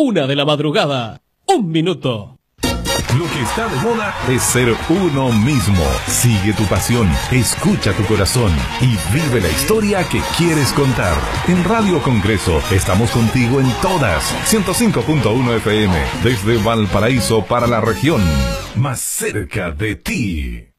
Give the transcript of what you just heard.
1 de la madrugada, 1 minuto. Lo que está de moda es ser uno mismo. Sigue tu pasión, escucha tu corazón y vive la historia que quieres contar. En Radio Congreso estamos contigo en todas. 105.1 FM, desde Valparaíso para la región. Más cerca de ti.